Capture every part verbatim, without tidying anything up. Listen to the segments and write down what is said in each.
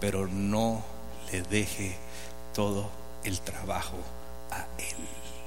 pero no le deje todo el trabajo a él.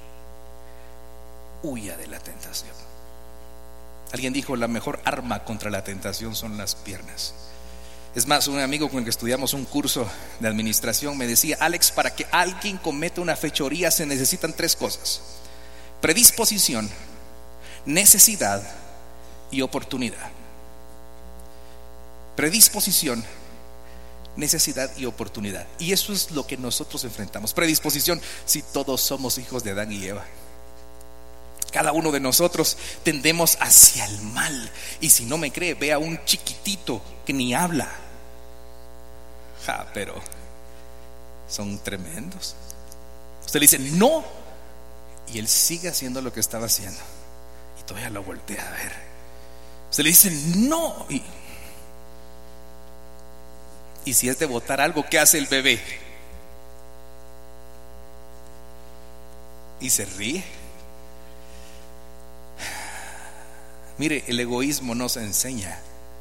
Huya de la tentación. Alguien dijo: la mejor arma contra la tentación son las piernas. Es más, un amigo con el que estudiamos un curso de administración me decía: Alex, para que alguien cometa una fechoría se necesitan tres cosas: predisposición, necesidad y oportunidad. Predisposición, necesidad y oportunidad. Y eso es lo que nosotros enfrentamos. Predisposición, si todos somos hijos de Adán y Eva. Cada uno de nosotros tendemos hacia el mal. Y si no me cree, vea a un chiquitito que ni habla. Ja, pero son tremendos. Usted le dice no, y él sigue haciendo lo que estaba haciendo, y todavía lo voltea a ver. Usted le dice no, y, y si es de botar algo, ¿qué hace el bebé? Y se ríe. Mire, el egoísmo no se enseña,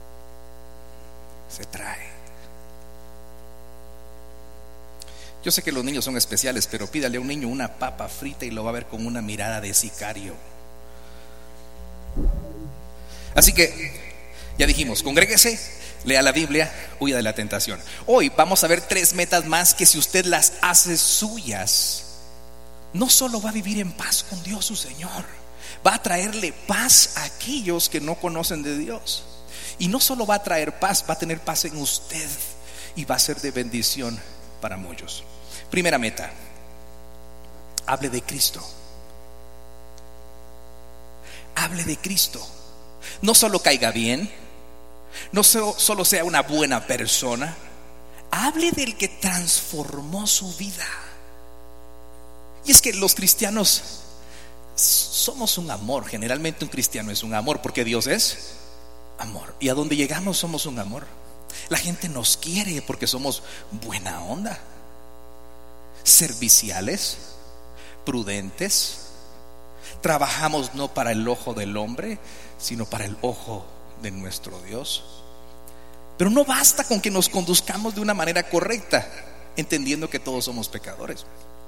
se trae. Yo sé que los niños son especiales, pero pídale a un niño una papa frita y lo va a ver con una mirada de sicario. Así que ya dijimos: congréguese, lea la Biblia, huya de la tentación. Hoy vamos a ver tres metas más que si usted las hace suyas, no solo va a vivir en paz con Dios su Señor, va a traerle paz a aquellos que no conocen de Dios. Y no solo va a traer paz, va a tener paz en usted y va a ser de bendición para muchos. Primera meta: hable de Cristo. Hable de Cristo. No solo caiga bien, no solo sea una buena persona, hable del que transformó su vida. Y es que los cristianos somos un amor. Generalmente un cristiano es un amor, porque Dios es amor, y a donde llegamos somos un amor. La gente nos quiere porque somos buena onda, serviciales, prudentes. Trabajamos no para el ojo del hombre, sino para el ojo de nuestro Dios. Pero no basta con que nos conduzcamos de una manera correcta, entendiendo que todos somos pecadores.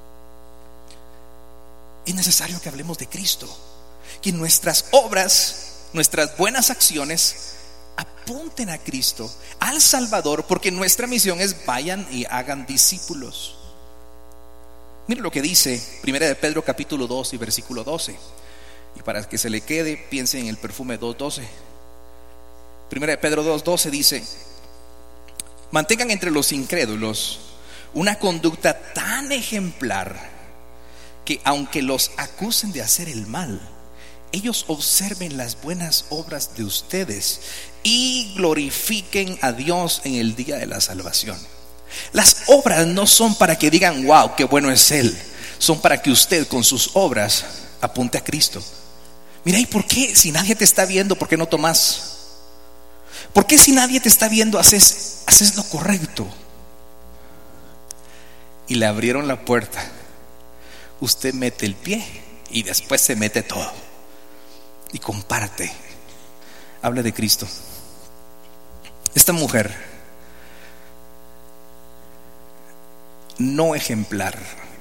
Es necesario que hablemos de Cristo, que nuestras obras, nuestras buenas acciones apunten a Cristo, al Salvador, porque nuestra misión es: vayan y hagan discípulos. Mire lo que dice Primera de Pedro capítulo dos y versículo doce. Y para que se le quede, piense en el perfume dos doce. Primera de Pedro dos doce dice: mantengan entre los incrédulos una conducta tan ejemplar que aunque los acusen de hacer el mal, ellos observen las buenas obras de ustedes y glorifiquen a Dios en el día de la salvación. Las obras no son para que digan: wow, qué bueno es Él. Son para que usted con sus obras apunte a Cristo. Mira, ¿y por qué si nadie te está viendo, por qué no tomas? ¿Por qué si nadie te está viendo haces, haces lo correcto? Y le abrieron la puerta. Usted mete el pie y después se mete todo y comparte. Habla de Cristo. Esta mujer no ejemplar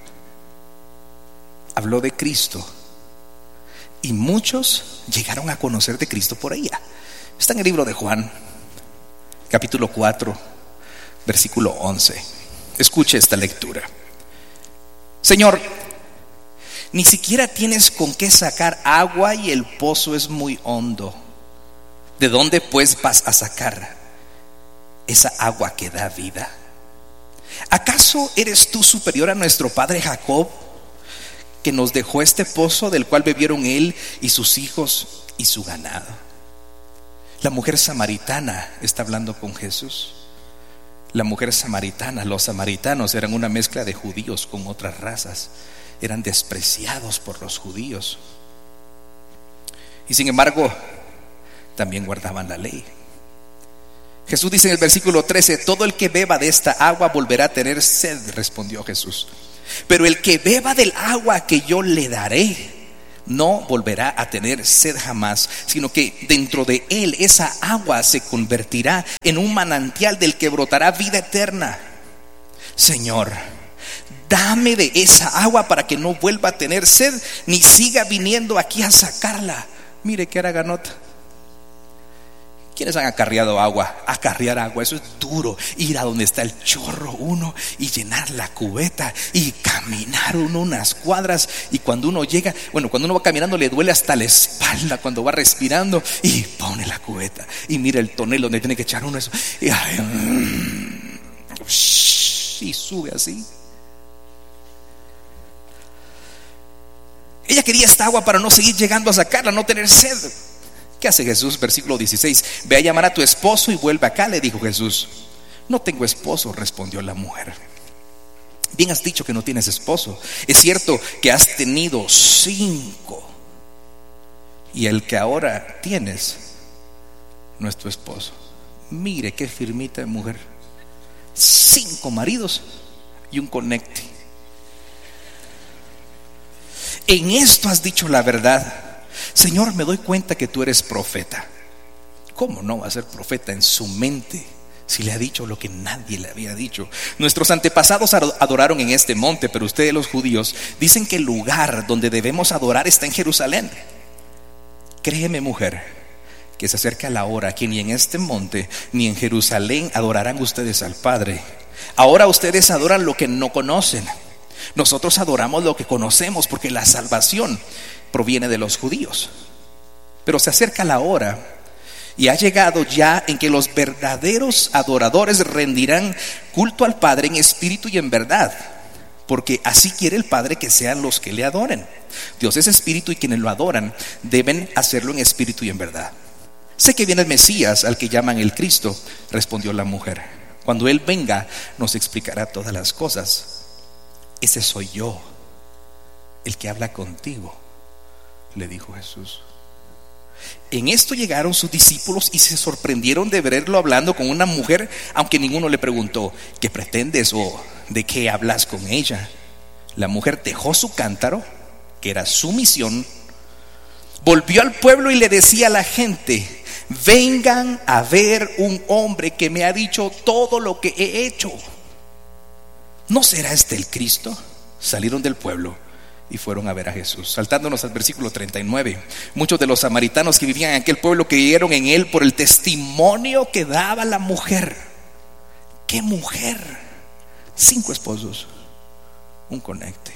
habló de Cristo, y muchos llegaron a conocer de Cristo por ella. Está en el libro de Juan capítulo cuatro versículo once. Escuche esta lectura. Señor, ni siquiera tienes con qué sacar agua y el pozo es muy hondo. ¿De dónde pues vas a sacar esa agua que da vida? ¿Acaso eres tú superior a nuestro padre Jacob, que nos dejó este pozo del cual bebieron él y sus hijos y su ganado? La mujer samaritana está hablando con Jesús. La mujer samaritana, los samaritanos eran una mezcla de judíos con otras razas. Eran despreciados por los judíos, y sin embargo también guardaban la ley. Jesús dice en el versículo trece: todo el que beba de esta agua volverá a tener sed, respondió Jesús. Pero el que beba del agua que yo le daré no volverá a tener sed jamás, sino que dentro de él esa agua se convertirá en un manantial del que brotará vida eterna. Señor, dame de esa agua para que no vuelva a tener sed, ni siga viniendo aquí a sacarla. Mire qué haraganota. ¿Quiénes han acarreado agua? Acarrear agua, eso es duro. Ir a donde está el chorro uno y llenar la cubeta y caminar uno unas cuadras. Y cuando uno llega, bueno, cuando uno va caminando le duele hasta la espalda cuando va respirando, y pone la cubeta y mira el tonel donde tiene que echar uno eso. Y, ay, mm, y sube así. Ella quería esta agua para no seguir llegando a sacarla, no tener sed. ¿Qué hace Jesús? Versículo dieciséis. Ve a llamar a tu esposo y vuelve acá, le dijo Jesús. No tengo esposo, respondió la mujer. Bien has dicho que no tienes esposo. Es cierto que has tenido cinco, y el que ahora tienes no es tu esposo. Mire qué firmita de mujer. Cinco maridos y un conecte. En esto has dicho la verdad. Señor, me doy cuenta que tú eres profeta. ¿Cómo no va a ser profeta en su mente si le ha dicho lo que nadie le había dicho? Nuestros antepasados adoraron en este monte, pero ustedes los judíos dicen que el lugar donde debemos adorar está en Jerusalén. Créeme, mujer, que se acerca la hora que ni en este monte ni en Jerusalén adorarán ustedes al Padre. Ahora ustedes adoran lo que no conocen. Nosotros adoramos lo que conocemos, porque la salvación proviene de los judíos. Pero se acerca la hora, y ha llegado ya, en que los verdaderos adoradores rendirán culto al Padre en espíritu y en verdad, porque así quiere el Padre que sean los que le adoren. Dios es espíritu, y quienes lo adoran deben hacerlo en espíritu y en verdad. Sé que viene el Mesías, al que llaman el Cristo, respondió la mujer. Cuando Él venga, nos explicará todas las cosas. Ese soy yo, el que habla contigo, le dijo Jesús. En esto llegaron sus discípulos y se sorprendieron de verlo hablando con una mujer, aunque ninguno le preguntó: ¿qué pretendes o de qué hablas con ella? La mujer dejó su cántaro, que era su misión, volvió al pueblo y le decía a la gente: vengan a ver un hombre que me ha dicho todo lo que he hecho. ¿No será este el Cristo? Salieron del pueblo y fueron a ver a Jesús. Saltándonos al versículo treinta y nueve. Muchos de los samaritanos que vivían en aquel pueblo creyeron en él por el testimonio que daba la mujer. ¿Qué mujer? Cinco esposos, un conecte.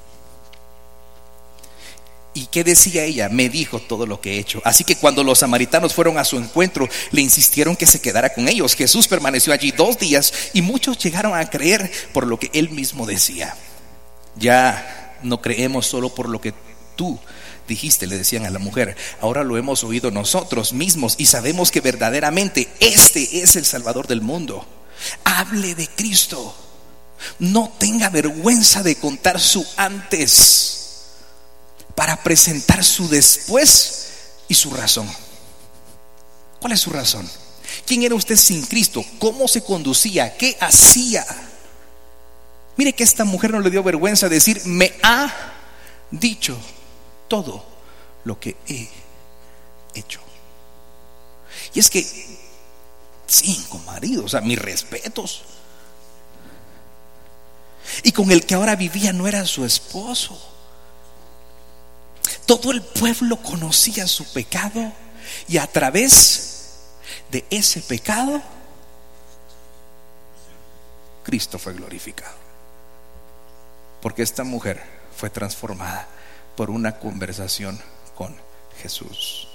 ¿Y qué decía ella? Me dijo todo lo que he hecho. Así que cuando los samaritanos fueron a su encuentro, le insistieron que se quedara con ellos. Jesús permaneció allí dos días y muchos llegaron a creer por lo que él mismo decía. Ya no creemos solo por lo que tú dijiste, le decían a la mujer. Ahora lo hemos oído nosotros mismos y sabemos que verdaderamente este es el Salvador del mundo. Hable de Cristo. No tenga vergüenza de contar su antes, para presentar su después y su razón. ¿Cuál es su razón? ¿Quién era usted sin Cristo? ¿Cómo se conducía? ¿Qué hacía? Mire que esta mujer no le dio vergüenza decir: me ha dicho todo lo que he hecho. Y es que cinco maridos, o sea, mis respetos. Y con el que ahora vivía no era su esposo. Todo el pueblo conocía su pecado, y a través de ese pecado Cristo fue glorificado, porque esta mujer fue transformada por una conversación con Jesús.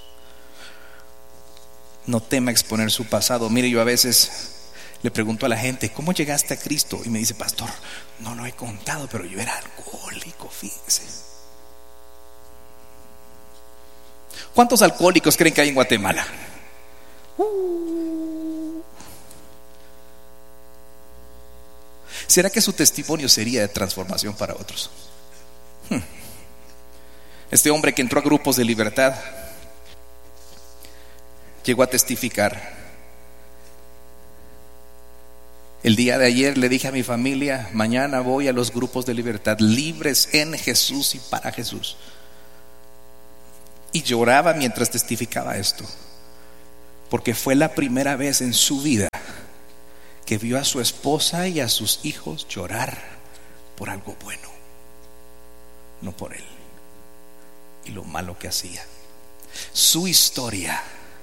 No tema exponer su pasado. Mire, yo a veces le pregunto a la gente: ¿cómo llegaste a Cristo? Y me dice: pastor, no lo he contado, pero yo era alcohólico, fíjese. ¿Cuántos alcohólicos creen que hay en Guatemala? Uh. ¿Será que su testimonio sería de transformación para otros? Hmm. Este hombre que entró a grupos de libertad llegó a testificar: el día de ayer le dije a mi familia, mañana voy a los grupos de libertad, libres en Jesús y para Jesús. y lloraba mientras testificaba esto, porque fue la primera vez en su vida que vio a su esposa y a sus hijos llorar por algo bueno, no por él y lo malo que hacía. Su historia,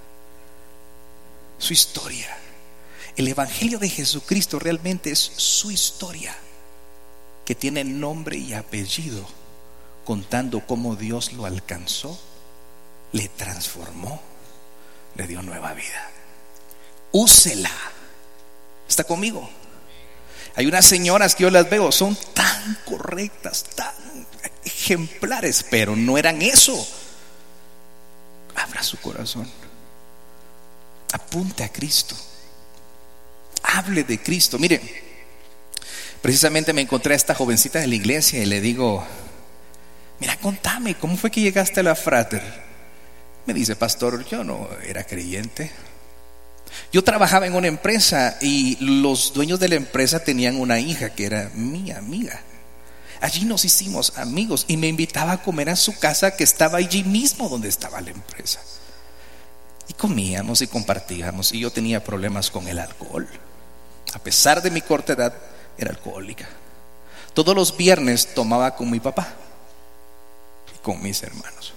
su historia, el Evangelio de Jesucristo realmente es su historia, que tiene nombre y apellido, contando cómo Dios lo alcanzó, le transformó, le dio nueva vida. Úsela. ¿Está conmigo? Hay unas señoras que yo las veo, son tan correctas, tan ejemplares, pero no eran eso. Abra su corazón, apunte a Cristo, hable de Cristo. Mire, precisamente me encontré a esta jovencita de la iglesia y le digo: mira, contame, ¿cómo fue que llegaste a la Frater? Me dice: pastor, yo no era creyente. Yo trabajaba en una empresa y los dueños de la empresa tenían una hija que era mi amiga. Allí nos hicimos amigos y me invitaba a comer a su casa, que estaba allí mismo donde estaba la empresa. Y comíamos y compartíamos, y yo tenía problemas con el alcohol. A pesar de mi corta edad, era alcohólica. Todos los viernes tomaba con mi papá y con mis hermanos.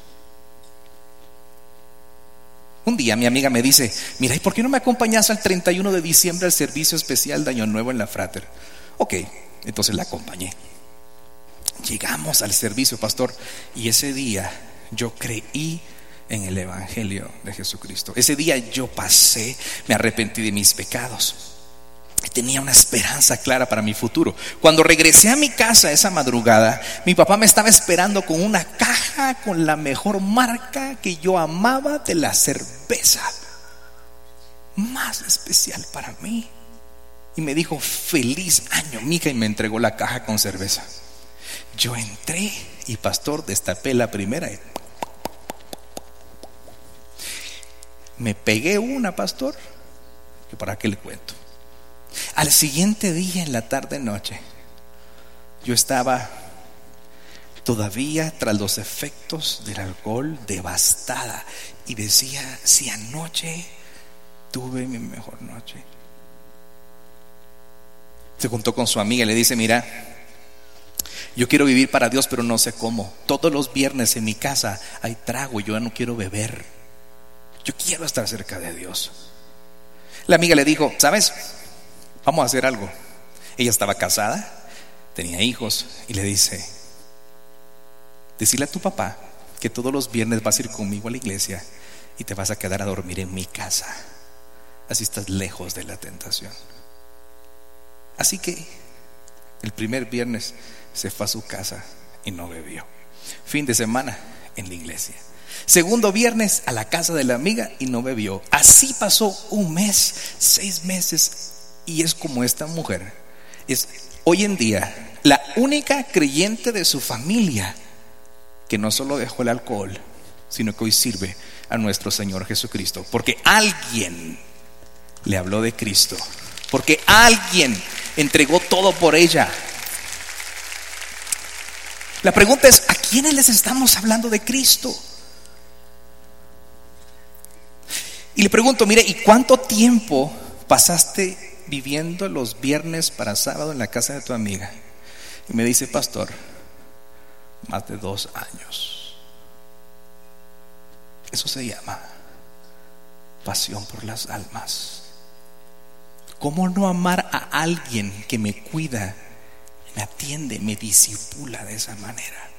Un día mi amiga me dice: mira, ¿y por qué no me acompañas al treinta y uno de diciembre al servicio especial de Año Nuevo en la Frater? Ok, entonces la acompañé. Llegamos al servicio, pastor, y ese día yo creí en el Evangelio de Jesucristo. Ese día yo pasé, me arrepentí de mis pecados y tenía una esperanza clara para mi futuro. Cuando regresé a mi casa esa madrugada, mi papá me estaba esperando con una caja con la mejor marca que yo amaba de la cerveza más especial para mí, y me dijo: feliz año, mija, y me entregó la caja con cerveza. Yo entré y, pastor, destapé la primera y me pegué una, pastor, que para qué le cuento. Al siguiente día, en la tarde noche, yo estaba todavía tras los efectos del alcohol, devastada, y decía: si anoche tuve mi mejor noche. Se juntó con su amiga y le dice: mira, yo quiero vivir para Dios, pero no sé cómo. Todos los viernes en mi casa hay trago y yo ya no quiero beber. Yo quiero estar cerca de Dios. La amiga le dijo: ¿sabes? Vamos a hacer algo. Ella estaba casada, tenía hijos, y le dice: decirle a tu papá que todos los viernes vas a ir conmigo a la iglesia y te vas a quedar a dormir en mi casa. Así estás lejos de la tentación. Así que el primer viernes se fue a su casa y no bebió. Fin de semana en la iglesia. Segundo viernes a la casa de la amiga y no bebió. Así pasó un mes, seis meses. Y es como esta mujer es hoy en día la única creyente de su familia que no solo dejó el alcohol, sino que hoy sirve a nuestro Señor Jesucristo, porque alguien le habló de Cristo, porque alguien entregó todo por ella. La pregunta es: ¿a quiénes les estamos hablando de Cristo? Y le pregunto: mire, ¿y cuánto tiempo pasaste viviendo los viernes para sábado en la casa de tu amiga? Y me dice: pastor, más de dos años. Eso se llama pasión por las almas. ¿Cómo no amar a alguien que me cuida, me atiende, me discipula de esa manera?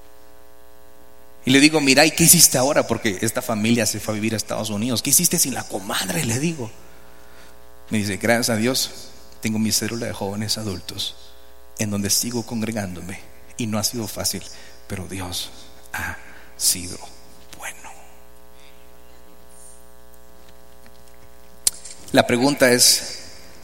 Y le digo: mira, ¿y qué hiciste ahora? Porque esta familia se fue a vivir a Estados Unidos. ¿Qué hiciste sin la comadre? Le digo. Me dice: gracias a Dios tengo mi célula de jóvenes adultos en donde sigo congregándome, y no ha sido fácil, pero Dios ha sido bueno. La pregunta es: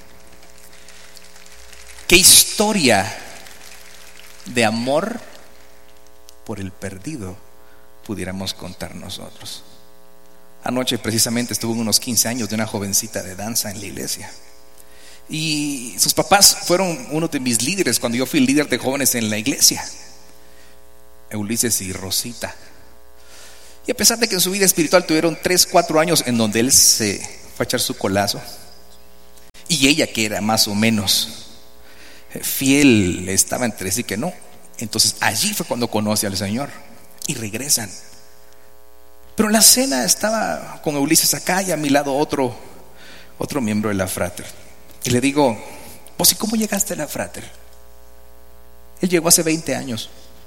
¿qué historia de amor por el perdido pudiéramos contar nosotros? Anoche precisamente estuvo en unos quince años de una jovencita de danza en la iglesia, y sus papás fueron uno de mis líderes cuando yo fui líder de jóvenes en la iglesia, Ulises y Rosita. Y a pesar de que en su vida espiritual tuvieron tres, cuatro años en donde él se fue a echar su colazo, y ella, que era más o menos fiel, estaba entre sí que no. Entonces allí fue cuando conoce al Señor y regresan. Pero en la cena estaba con Ulises acá y a mi lado otro Otro miembro de la Frater. Y le digo: ¿vos y cómo llegaste a la Frater? Él llegó hace veinte años.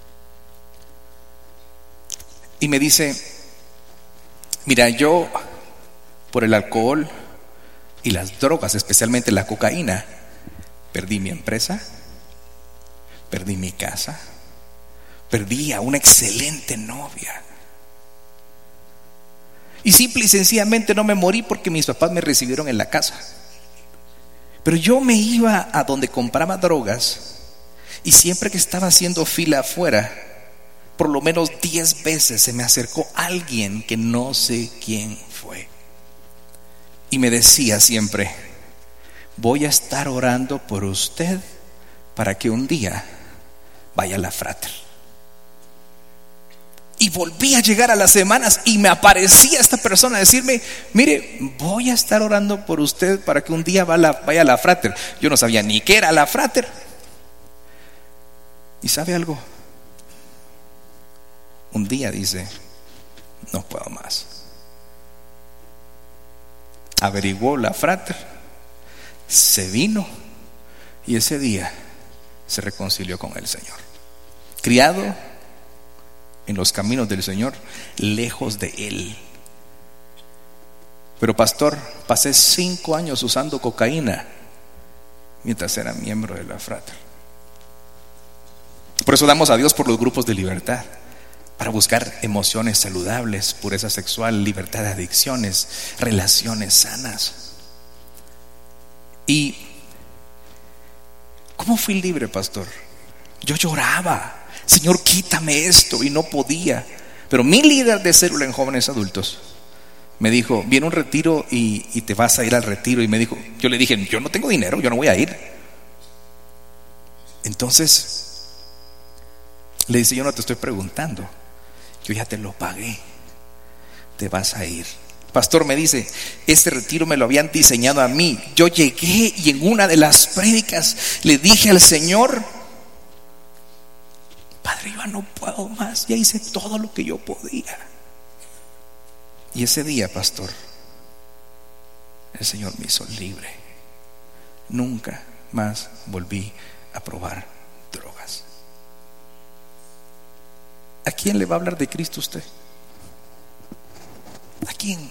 Y me dice: mira, yo por el alcohol y las drogas, especialmente la cocaína, perdí mi empresa, perdí mi casa, perdí a una excelente novia. Y simple y sencillamente no me morí porque mis papás me recibieron en la casa. Pero yo me iba a donde compraba drogas, y siempre que estaba haciendo fila afuera, por lo menos diez veces se me acercó alguien que no sé quién fue. Y me decía siempre: voy a estar orando por usted para que un día vaya a la Frater. Y volví a llegar a las semanas y me aparecía esta persona a decirme: mire, voy a estar orando por usted para que un día vaya a la Frater. Yo no sabía ni qué era la Frater. ¿Y sabe algo? Un día dice: no puedo más. Averiguó la Frater, se vino y ese día se reconcilió con el Señor. Criado en los caminos del Señor, lejos de Él. Pero pastor, pasé cinco años usando cocaína mientras era miembro de la Frater. Por eso damos a Dios por los grupos de libertad, para buscar emociones saludables, pureza sexual, libertad de adicciones, relaciones sanas. ¿Y cómo fui libre, pastor? Yo lloraba: Señor, quítame esto, y no podía. Pero mi líder de célula en jóvenes adultos me dijo: viene un retiro y, y te vas a ir al retiro. Y me dijo, yo le dije: yo no tengo dinero, yo no voy a ir. Entonces le dice: yo no te estoy preguntando, yo ya te lo pagué, te vas a ir. Pastor, me dice, este retiro me lo habían diseñado a mí. Yo llegué y en una de las prédicas le dije al Señor: Padre, yo no puedo más, ya hice todo lo que yo podía. Y ese día, pastor, el Señor me hizo libre. Nunca más volví a probar drogas. ¿A quién le va a hablar de Cristo usted? ¿A quién?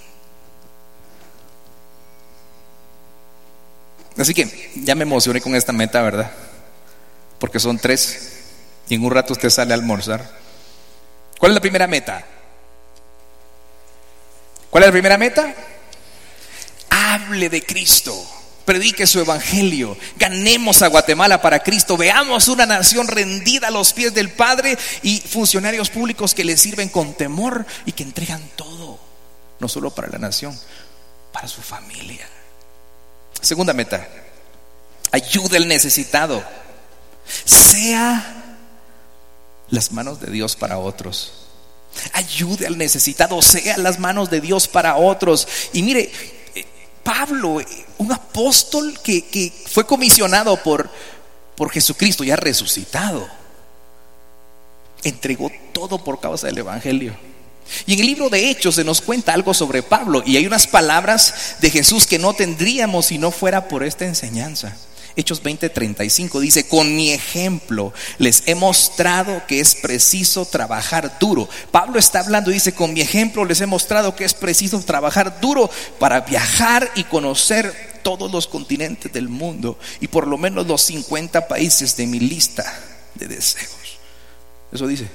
Así que ya me emocioné con esta meta, ¿verdad? Porque son tres. Y en un rato usted sale a almorzar. ¿Cuál es la primera meta? ¿Cuál es la primera meta? Hable de Cristo, predique su evangelio, ganemos a Guatemala para Cristo, veamos una nación rendida a los pies del Padre y funcionarios públicos que le sirven con temor y que entregan todo, no solo para la nación, para su familia. Segunda meta: ayude al necesitado. Sea las manos de Dios para otros. Ayude al necesitado, sea las manos de Dios para otros. Y mire, Pablo, un apóstol que, que fue comisionado por, por Jesucristo, ya resucitado, entregó todo por causa del evangelio. Y en el libro de Hechos se nos cuenta algo sobre Pablo, y hay unas palabras de Jesús que no tendríamos si no fuera por esta enseñanza. Hechos veinte treinta y cinco dice: con mi ejemplo les he mostrado que es preciso trabajar duro. Pablo está hablando y dice: con mi ejemplo les he mostrado que es preciso trabajar duro para viajar y conocer todos los continentes del mundo y por lo menos los cincuenta países de mi lista de deseos. ¿Eso dice?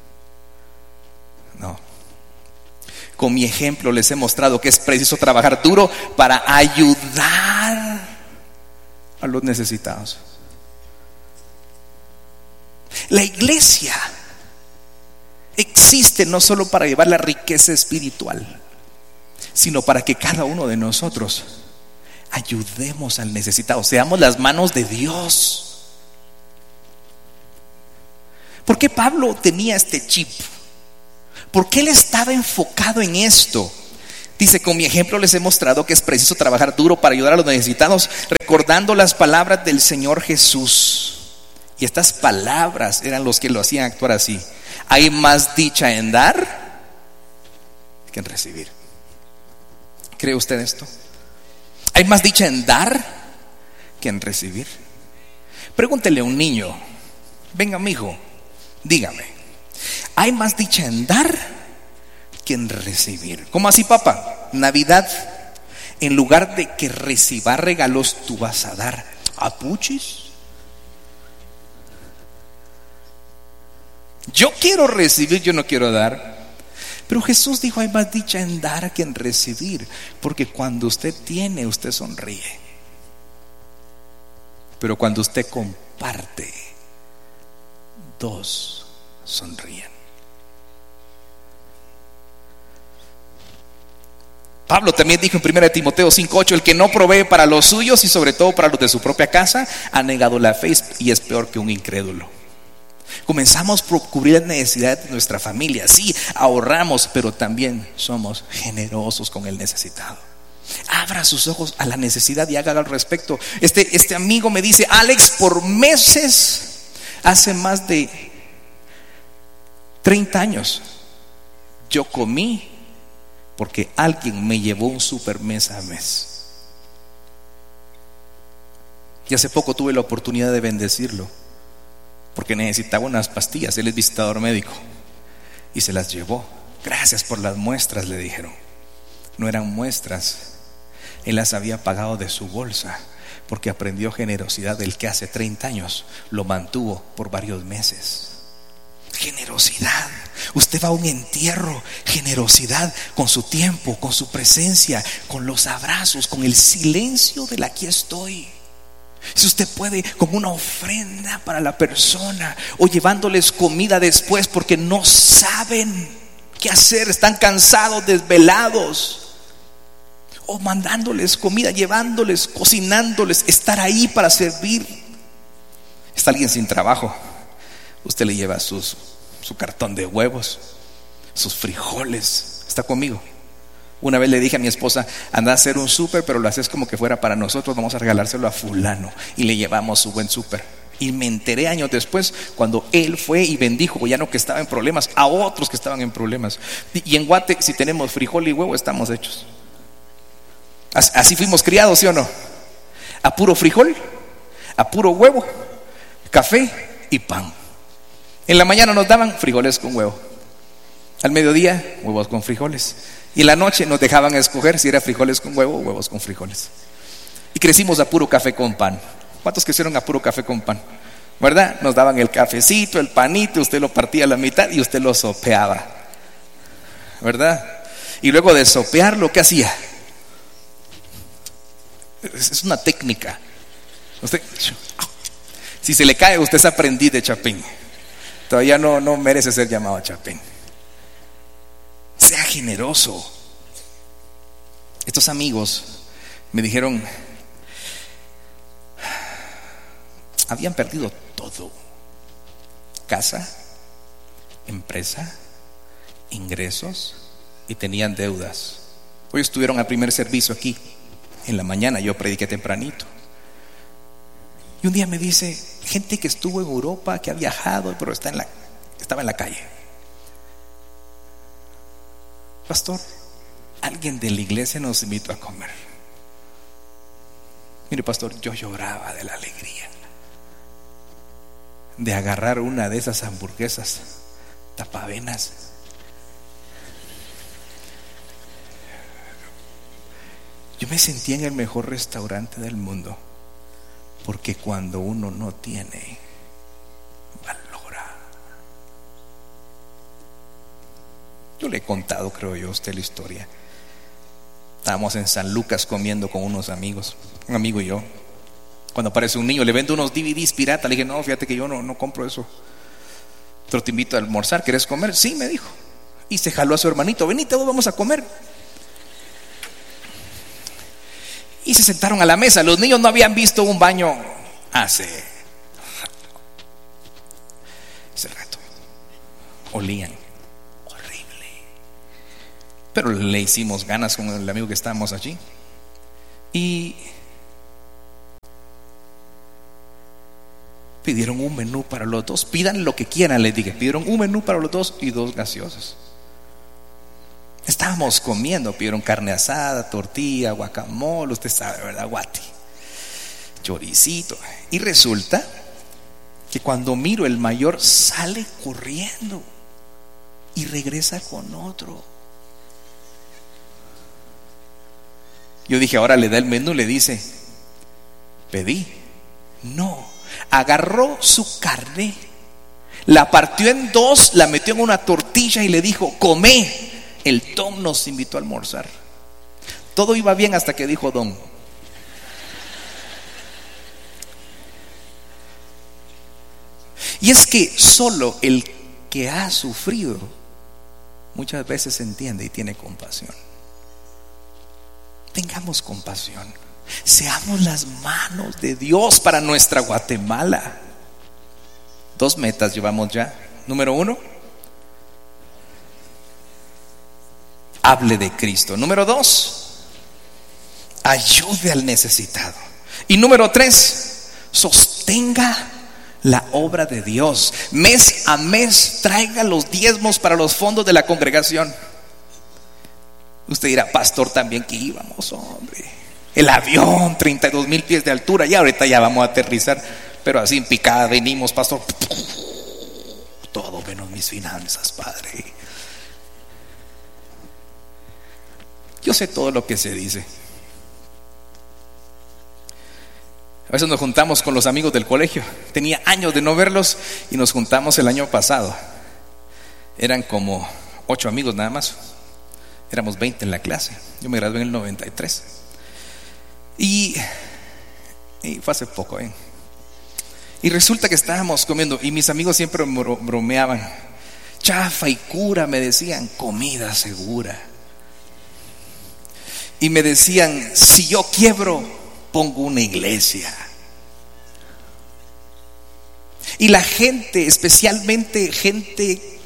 No. Con mi ejemplo les he mostrado que es preciso trabajar duro para ayudar a los necesitados. La iglesia existe no solo para llevar la riqueza espiritual, sino para que cada uno de nosotros ayudemos al necesitado, seamos las manos de Dios. ¿Por qué Pablo tenía este chip? Porque él estaba enfocado en esto. Dice, con mi ejemplo les he mostrado que es preciso trabajar duro para ayudar a los necesitados, recordando las palabras del Señor Jesús. Y estas palabras eran los que lo hacían actuar así. Hay más dicha en dar que en recibir. ¿Cree usted esto? Hay más dicha en dar que en recibir. Pregúntele a un niño: venga, mijo, dígame, ¿hay más dicha en dar que en recibir? ¿Cómo así, papá? Navidad, en lugar de que reciba regalos, tú vas a dar apuchis. Yo quiero recibir, yo no quiero dar. Pero Jesús dijo: hay más dicha en dar que en recibir, porque cuando usted tiene, usted sonríe. Pero cuando usted comparte, dos sonríen. Pablo también dijo en primera de Timoteo cinco ocho: el que no provee para los suyos y sobre todo para los de su propia casa, ha negado la fe y es peor que un incrédulo. Comenzamos por cubrir las necesidades de nuestra familia. Sí, ahorramos, pero también somos generosos con el necesitado. Abra sus ojos a la necesidad y haga al respecto. Este, este amigo me dice: Alex, por meses, hace más de treinta años, yo comí porque alguien me llevó un super mes a mes. Y hace poco tuve la oportunidad de bendecirlo, porque necesitaba unas pastillas. Él es visitador médico y se las llevó. Gracias por las muestras, le dijeron. No eran muestras, él las había pagado de su bolsa, porque aprendió generosidad del que hace treinta años lo mantuvo por varios meses. Generosidad. Usted va a un entierro, generosidad con su tiempo, con su presencia, con los abrazos, con el silencio del aquí estoy. Si usted puede, como una ofrenda para la persona, o llevándoles comida después porque no saben qué hacer, están cansados, desvelados, o mandándoles comida, llevándoles, cocinándoles, estar ahí para servir. Está alguien sin trabajo, usted le lleva sus, su cartón de huevos, sus frijoles. ¿Está conmigo? Una vez le dije a mi esposa: anda a hacer un súper, pero lo haces como que fuera para nosotros, vamos a regalárselo a fulano. Y le llevamos su buen súper. Y me enteré años después, cuando él fue y bendijo, ya no que estaba en problemas, a otros que estaban en problemas. Y en Guate, si tenemos frijol y huevo, estamos hechos. Así fuimos criados, ¿sí o no? A puro frijol, a puro huevo, café y pan. En la mañana nos daban frijoles con huevo, al mediodía huevos con frijoles, y en la noche nos dejaban escoger si era frijoles con huevo o huevos con frijoles. Y crecimos a puro café con pan. ¿Cuántos crecieron a puro café con pan? ¿Verdad? Nos daban el cafecito, el panito, usted lo partía a la mitad y usted lo sopeaba, ¿verdad? Y luego de sopearlo, ¿qué hacía? Es una técnica. Usted, si se le cae, usted es aprendiz de Chapín. Todavía no, no merece ser llamado a Chapín. Sea generoso. Estos amigos me dijeron: habían perdido todo: casa, empresa, ingresos, y tenían deudas. Hoy estuvieron al primer servicio aquí en la mañana, yo prediqué tempranito. Y un día me dice: gente que estuvo en Europa, que ha viajado, pero está en la, estaba en la calle. Pastor, alguien de la iglesia nos invitó a comer. Mire, pastor, yo lloraba de la alegría de agarrar una de esas hamburguesas tapavenas. Yo me sentía en el mejor restaurante del mundo, porque cuando uno no tiene, valora. Yo le he contado, creo yo, a usted la historia. Estábamos en San Lucas comiendo con unos amigos, un amigo y yo. Cuando aparece un niño, le vendo unos D V Ds pirata. Le dije: no, fíjate que yo no, no compro eso, pero te invito a almorzar, ¿querés comer? Sí, me dijo. Y se jaló a su hermanito: vení, todos vamos a comer. Y se sentaron a la mesa. Los niños no habían visto un baño hace hace rato. Olían horrible. pero le hicimos ganas con el amigo que estábamos allí. Y pidieron un menú para los dos. Pidan lo que quieran, les dije. Pidieron un menú para los dos y dos gaseosas. Estábamos comiendo, pidieron carne asada, tortilla, guacamole, usted sabe, ¿verdad? Guati, choricito. Y resulta que cuando miro, el mayor sale corriendo y regresa con otro. Yo dije, ahora le da el menú, le dice, pedí. No, agarró su carne, la partió en dos, la metió en una tortilla y le dijo, come. El Tom nos invitó a almorzar. Todo iba bien hasta que dijo Don. Y es que solo el que ha sufrido muchas veces entiende y tiene compasión. Tengamos compasión. Seamos las manos de Dios para nuestra Guatemala. Dos metas llevamos ya. Número uno, hable de Cristo. Número dos, ayude al necesitado. Y número tres, sostenga la obra de Dios. Mes a mes traiga los diezmos para los fondos de la congregación. Usted dirá, pastor, también que íbamos, hombre. El avión, treinta y dos mil pies de altura, y ahorita ya vamos a aterrizar. Pero así en picada venimos, pastor. Todo menos mis finanzas, padre. Yo sé todo lo que se dice. A veces nos juntamos con los amigos del colegio. Tenía años de no verlos y nos juntamos el año pasado. Eran como ocho amigos nada más. Éramos veinte en la clase. Yo me gradué en el noventa y tres. Y, y fue hace poco, ¿eh? Y resulta que estábamos comiendo y mis amigos siempre bromeaban. Chafa y cura, me decían, comida segura. Y me decían, si yo quiebro, pongo una iglesia. Y la gente, especialmente gente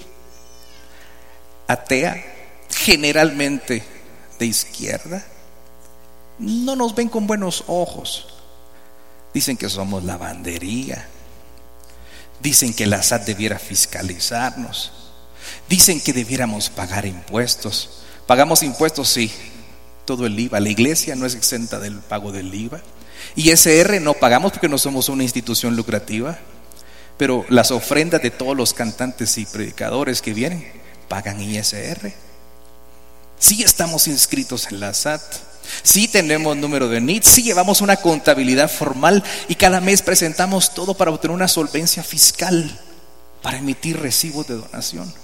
atea, generalmente de izquierda, no nos ven con buenos ojos. Dicen que somos lavandería. Dicen que la S A T debiera fiscalizarnos. Dicen que debiéramos pagar impuestos. ¿Pagamos impuestos? Sí. Todo el I V A. La iglesia no es exenta del pago del I V A. I S R no pagamos porque no somos una institución lucrativa. Pero las ofrendas de todos los cantantes y predicadores que vienen pagan I S R. Sí estamos inscritos en la S A T. Sí tenemos número de N I T. Sí llevamos una contabilidad formal y cada mes presentamos todo para obtener una solvencia fiscal para emitir recibos de donación.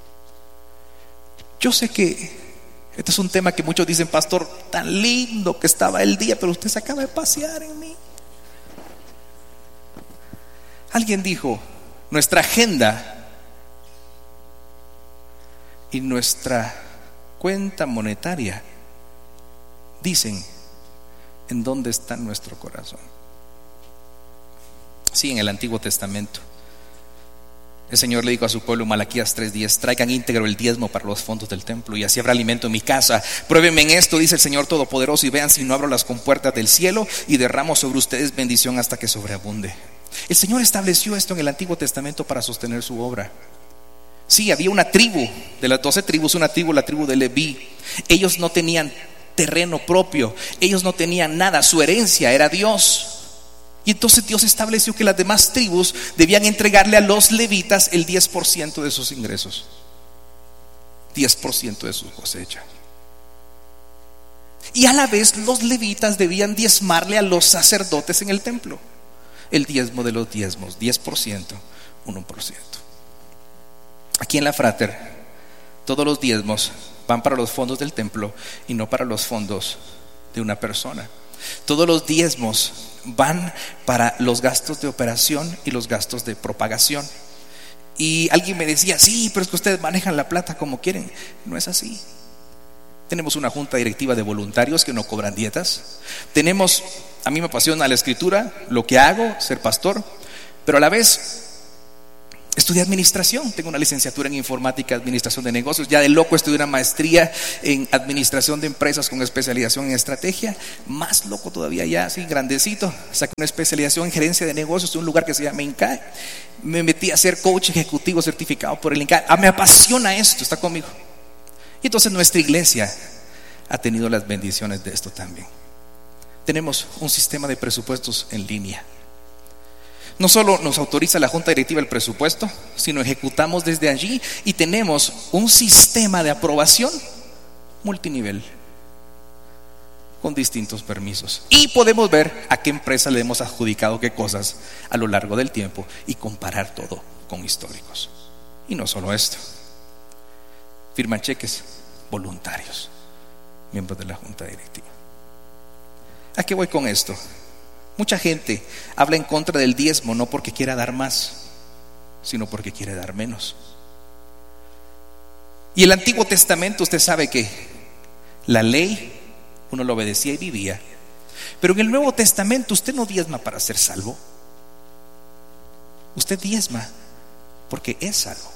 Yo sé que este es un tema que muchos dicen, pastor, tan lindo que estaba el día, pero usted se acaba de pasear en mí. Alguien dijo, nuestra agenda y nuestra cuenta monetaria dicen en dónde está nuestro corazón. Sí, en el Antiguo Testamento el Señor le dijo a su pueblo en Malaquías tres diez, traigan íntegro el diezmo para los fondos del templo y así habrá alimento en mi casa. Pruébenme en esto, dice el Señor Todopoderoso, y vean si no abro las compuertas del cielo y derramo sobre ustedes bendición hasta que sobreabunde. El Señor estableció esto en el Antiguo Testamento para sostener su obra. Sí, había una tribu, de las doce tribus, una tribu, la tribu de Leví. Ellos no tenían terreno propio, ellos no tenían nada, su herencia era Dios. Y entonces Dios estableció que las demás tribus debían entregarle a los levitas el diez por ciento de sus ingresos, diez por ciento de su cosecha. Y a la vez los levitas debían diezmarle a los sacerdotes en el templo el diezmo de los diezmos, diez por ciento, uno por ciento. Aquí en la Frater todos los diezmos van para los fondos del templo y no para los fondos de una persona. Todos los diezmos van para los gastos de operación y los gastos de propagación. Y alguien me decía, sí, pero es que ustedes manejan la plata como quieren. No es así. Tenemos una junta directiva de voluntarios que no cobran dietas. Tenemos, a mí me apasiona la escritura, lo que hago, ser pastor, pero a la vez Estudié administración, tengo una licenciatura en informática, administración de negocios. Ya de loco estudié una maestría en administración de empresas con especialización en estrategia. Más loco todavía, ya así grandecito, saqué una especialización en gerencia de negocios en un lugar que se llama INCAE. Me metí a ser coach ejecutivo certificado por el INCAE. Ah, me apasiona esto, está conmigo. Y entonces nuestra iglesia ha tenido las bendiciones de esto también. Tenemos un sistema de presupuestos en línea. No solo nos autoriza la junta directiva el presupuesto, sino ejecutamos desde allí y tenemos un sistema de aprobación multinivel con distintos permisos. Y podemos ver a qué empresa le hemos adjudicado qué cosas a lo largo del tiempo y comparar todo con históricos. Y no solo esto, firman cheques voluntarios, miembros de la junta directiva. ¿A qué voy con esto? Mucha gente habla en contra del diezmo no porque quiera dar más, sino porque quiere dar menos. Y el Antiguo Testamento, usted sabe que la ley uno lo obedecía y vivía, pero en el Nuevo Testamento usted no diezma para ser salvo, usted diezma porque es salvo.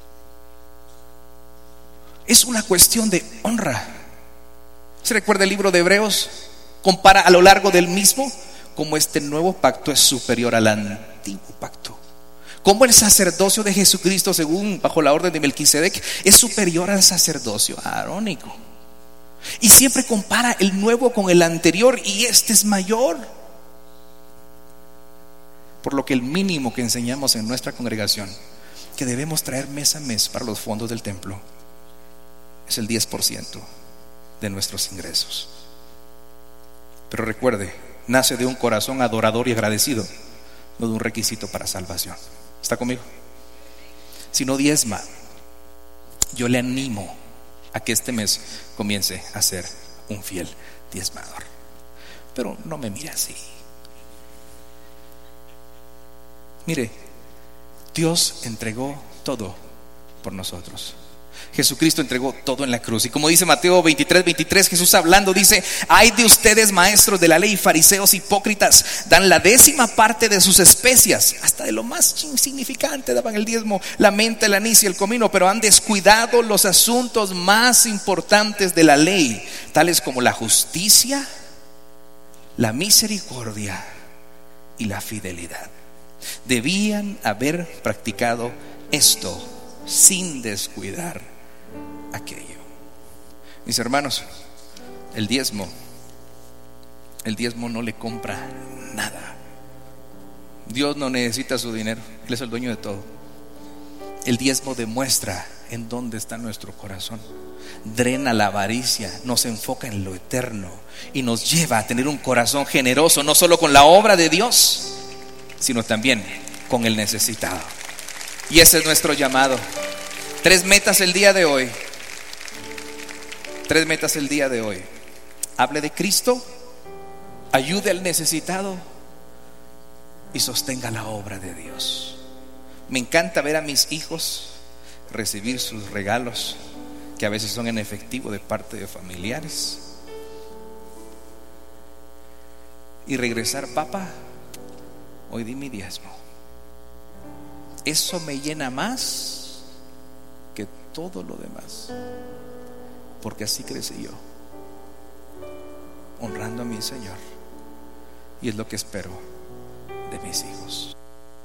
Es una cuestión de honra. ¿Se recuerda el libro de Hebreos? Compara a lo largo del mismo cómo este nuevo pacto es superior al antiguo pacto, cómo el sacerdocio de Jesucristo, según bajo la orden de Melquisedec, es superior al sacerdocio arónico. Y siempre compara el nuevo con el anterior, y este es mayor. Por lo que el mínimo que enseñamos en nuestra congregación, que debemos traer mes a mes para los fondos del templo, es el diez por ciento de nuestros ingresos. Pero recuerde, nace de un corazón adorador y agradecido, no de un requisito para salvación. ¿Está conmigo? Si no diezma, yo le animo a que este mes comience a ser un fiel diezmador. Pero no me mire así. Mire, Dios entregó todo por nosotros. Jesucristo entregó todo en la cruz. Y como dice Mateo veintitrés, veintitrés, Jesús hablando dice: ay de ustedes, maestros de la ley, fariseos hipócritas, dan la décima parte de sus especias, hasta de lo más insignificante daban el diezmo, la menta, el anís y el comino, pero han descuidado los asuntos más importantes de la ley, tales como la justicia, la misericordia y la fidelidad. Debían haber practicado esto sin descuidar aquello. Mis hermanos, el diezmo El diezmo no le compra nada. Dios no necesita su dinero, Él es el dueño de todo. El diezmo demuestra en dónde está nuestro corazón, drena la avaricia, nos enfoca en lo eterno y nos lleva a tener un corazón generoso, no solo con la obra de Dios, sino también con el necesitado. Y ese es nuestro llamado. Tres metas el día de hoy. Tres metas el día de hoy. Hable de Cristo, ayude al necesitado y sostenga la obra de Dios. Me encanta ver a mis hijos recibir sus regalos, que a veces son en efectivo de parte de familiares, y regresar: papá, hoy di mi diezmo. Eso me llena más que todo lo demás, porque así crecí yo, honrando a mi Señor, y es lo que espero de mis hijos.